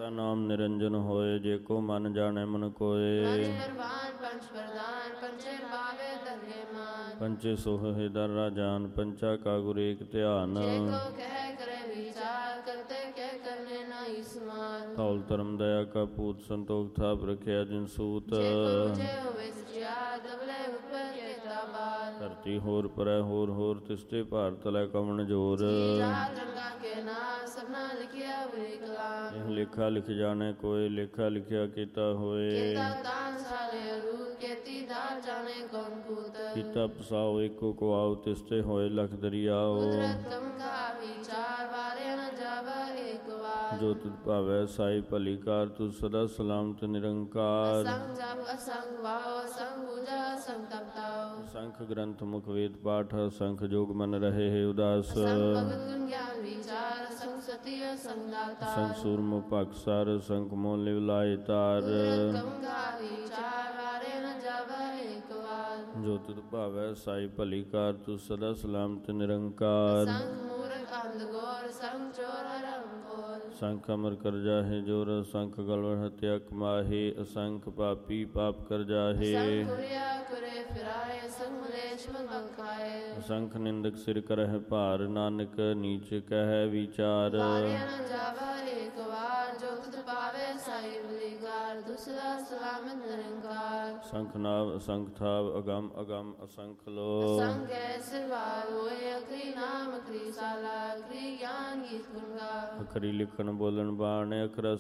ਐਸਾ ਨਾਮ ਨਿਰੰਜਨ ਹੋਏ, ਜੇ ਕੋ ਮਨ ਜਾਣੈ ਮਨ ਕੋਏ। ਪੰਚ ਪ੍ਰਦਾਨ ਪੰਚੇ ਪਾਵੇ ਦਰਗੇ ਮਾਨ। ਪੰਚੇ ਸੋਹਿ ਦਰ ਰਾਜਾਨ, ਪੰਚਾ ਕਾ ਗੁਰ ਏਕ ਧਿਆਨ। ਜੇ ਕੋ ਕਹਿ ਕਰੇ ਵਿਚਾਰ, ਕਰਤੇ ਕਹਿ ਕਰਨੇ ਨਾਹੀ ਸਮਾਨ। ਧੌਲ ਧਰਮ ਦਇਆ ਕਾ ਪੂਤ, ਸੰਤੋਖ ਥਾਪ ਰਖਿਆ ਜਿਨ ਸੂਤ। ਜੇ ਕੋ ਬੁਝੇ ਹੋਵੇ ਸਚਿਆਰ, ਦਬਲੇ ਉਪਰ ਕੇਤਾ ਬਾਲ। ਧਰਤੀ ਹੋਰ ਪਰੈ ਹੋਰ ਹੋਰ, ਤਿਸਤੇ ਭਾਰ ਤਲੈ ਕਵਣ ਜੋਰ। ਜਾਤ ਰੰਗਾ ਕੇ ਨਾਮ, ਸਭਨਾ ਲਿਖਿਆ ਬੁਰੀ ਕਲਾਮ। ਇਹ ਲੇਖਾ ਲਿਖ ਜਾਣੈ ਕੋਇ, ਲੇਖਾ ਲਿਖਿਆ ਕੀਤਾ ਹੋਏ। ਕੀਤਾ ਦਾਨ ਸਾਰੇ ਰੂਪ, ਕੀਤੀ ਦਾਲ ਜਾਣੇ ਕੌਣ ਕੂਤ। ਕੀਤਾ ਪਸਾਓ ਏਕੋ ਕੁਆਉ, ਤਿਸਤੇ ਹੋਏ ਲਖ ਦਰਿਆਓ। ਕੁਦਰਤ ਕਮ ਕਾ ਵਿਚਾਰ, ਵਾਰੇ ਨ ਜਾਵਾ ਏਕ ਵਾਰ। ਜੋ ਤੁਧ ਭਾਵੈ ਸਾਈ ਭਲੀ ਕਾਰ, ਤੁਧ ਸਦਾ ਸਲਾਮਤ ਨਿਰੰਕਾਰ। ਅਸੰਗ ਜਪ ਅਸੰਗ ਵਾਉ, ਅਸੰਗ ਪੂਜਾ ਅਸੰਗ ਤਪ ਤਾਉ। ਸੰਖ ਗ੍ਰੰਥ ਮੁਖ ਵੇਦ ਪਾਠ, ਸੰਖ ਜੋਗ ਮਨ ਰਹੇ ਹੈ ਉਦਾਸ। ਅਸੰਗ ਭਗਤ ਗੁਣ ਗਿਆਨ ਵਿਚਾਰ, ਅਸੰਗ ਸਤੀ ਅਸੰਗ ਦਾਤਾਰ। ਸੰਖ ਸੂਰਮੁ ਭਗਸਾਰ, ਸੰਖ ਮੋਹ ਲਿਵ ਲਾਇ ਤਾਰ। ਕੁਦਰਤ ਕਮ ਕਾ ਵਿਚਾਰ, ਵਾਰੇ ਨ ਜਾਵਾ ਏਕ ਵਾਰ। ਜੋ ਤੁਧ ਭਾਵੈ ਸਾਈ ਭਲੀ ਕਾਰ, ਤੁਧ ਸਦਾ ਸਲਾਮਤ ਨਿਰੰਕਾਰ। ਸੰਗ ਮੂਰਖ ਅੰਧ ਗੋਰ, ਸੰਗ ਚੋਰ ਹਰਮ ਖੋਰ। ਸੰਖ ਅਮਰ ਕਰ ਜਾਹੇ ਜੋਰ, ਸੰਖ ਗਲਵ ਹਤਿਆ ਕਮਾਹੇ। ਅਸੰਖ ਪਾਪੀ ਪਾਪ ਕਰ ਜਾਹੇ। ਸੰਗ ਕੁਰਿਆ ਕੁਰੇ ਫਿਰਾਏ, ਸੰਗ ਮਲੇਛ ਮਨ ਬਖਾਏ। ਅਸੰਖ ਨਿੰਦਕ ਸਿਰ ਕਰਹਿ ਭਾਰ, ਨਾਨਕ ਨੀਚ ਕਹਿ ਵਿਚਾਰ। ਵਾਰੇ ਨ ਜਾਵਾ ਏਕ ਵਾਰ, ਜੋ ਤੁਧ ਪਾਵੇ ਸਾਈ ਭਲੀ ਕਾਰ। ਦੂਸਰਾ ਸਲਾਮਤ ਨਿਰੰਕਾਰ। ਸੰਖ ਨਾਵ ਅਸੰਖ ਥਾਵ, ਅਗੰਮ ਅਗੰਮ ਅਸੰਖ ਲੋ। ਅਸੰਗ ਕੈ ਸਿਰਵਾਰ ਹੋਏ, ਅਖਰੀ ਨਾਮ ਅਖਰੀ ਸਾਲਾ। ਅਖਰੀ ਗਿਆਨ ਗੀਤ ਗੁਣ ਗਾ। ਅਖਰੀ ਲਿਖਣ ਬੋਲਣ ਬਾਣ, ਅਖਰਾ